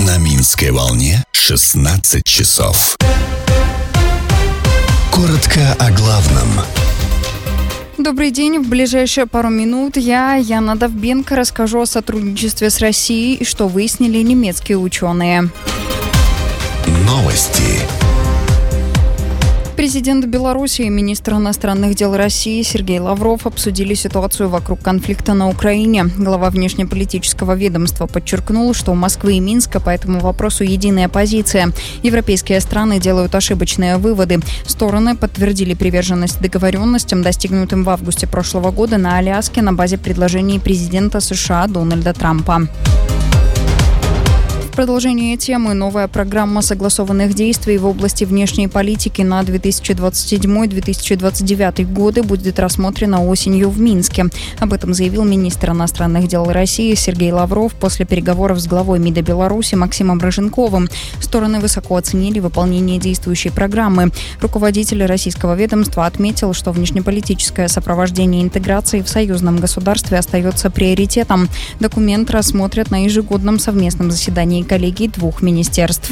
На Минской волне 16 часов. Коротко о главном. Добрый день. В ближайшие пару минут я, Яна Довбенко, расскажу о сотрудничестве с Россией и что выяснили немецкие ученые. Новости. Президент Беларуси и министр иностранных дел России Сергей Лавров обсудили ситуацию вокруг конфликта на Украине. Глава внешнеполитического ведомства подчеркнул, что у Москвы и Минска по этому вопросу единая позиция. Европейские страны делают ошибочные выводы. Стороны подтвердили приверженность договоренностям, достигнутым в августе прошлого года на Аляске на базе предложений президента США Дональда Трампа. В продолжение темы новая программа согласованных действий в области внешней политики на 2027-2029 годы будет рассмотрена осенью в Минске. Об этом заявил министр иностранных дел России Сергей Лавров после переговоров с главой МИДа Беларуси Максимом Рыженковым. Стороны высоко оценили выполнение действующей программы. Руководитель российского ведомства отметил, что внешнеполитическое сопровождение интеграции в союзном государстве остается приоритетом. Документ рассмотрят на ежегодном совместном заседании коллегий двух министерств.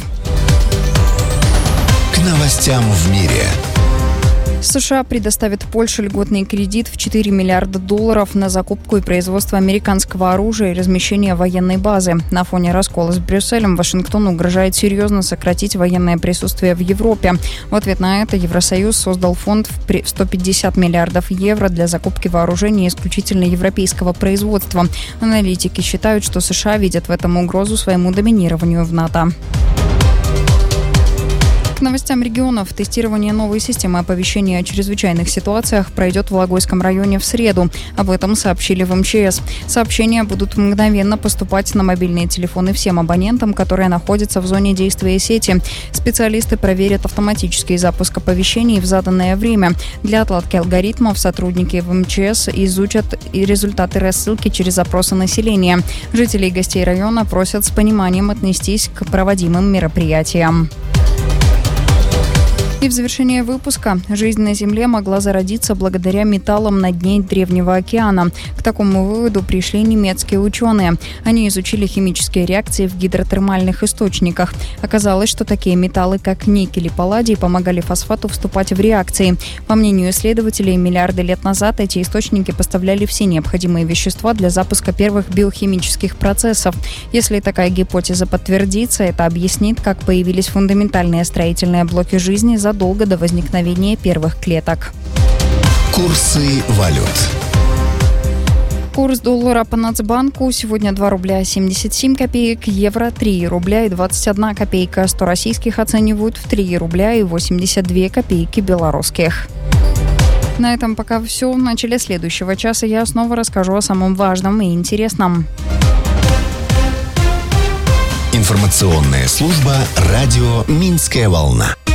К новостям в мире. США предоставит Польше льготный кредит в $4 миллиарда на закупку и производство американского оружия и размещение военной базы. На фоне раскола с Брюсселем Вашингтон угрожает серьезно сократить военное присутствие в Европе. В ответ на это Евросоюз создал фонд в 150 миллиардов евро для закупки вооружений исключительно европейского производства. Аналитики считают, что США видят в этом угрозу своему доминированию в НАТО. К новостям регионов. Тестирование новой системы оповещения о чрезвычайных ситуациях пройдет в Логойском районе в среду. Об этом сообщили в МЧС. Сообщения будут мгновенно поступать на мобильные телефоны всем абонентам, которые находятся в зоне действия сети. Специалисты проверят автоматический запуск оповещений в заданное время. Для отладки алгоритмов сотрудники в МЧС изучат и результаты рассылки через запросы населения. Жителей и гостей района просят с пониманием отнестись к проводимым мероприятиям. И в завершение выпуска. Жизнь на Земле могла зародиться благодаря металлам на дне Древнего океана. К такому выводу пришли немецкие ученые. Они изучили химические реакции в гидротермальных источниках. Оказалось, что такие металлы, как никель и палладий, помогали фосфату вступать в реакции. По мнению исследователей, миллиарды лет назад эти источники поставляли все необходимые вещества для запуска первых биохимических процессов. Если такая гипотеза подтвердится, это объяснит, как появились фундаментальные строительные блоки жизни задолго до возникновения первых клеток. Курсы валют. Курс доллара по Нацбанку сегодня 2 рубля 77 копеек, евро 3 рубля и 21 копейка, 100 российских оценивают в 3 рубля и 82 копейки белорусских. На этом пока все. В начале следующего часа я снова расскажу о самом важном и интересном. Информационная служба «Радио Минская волна».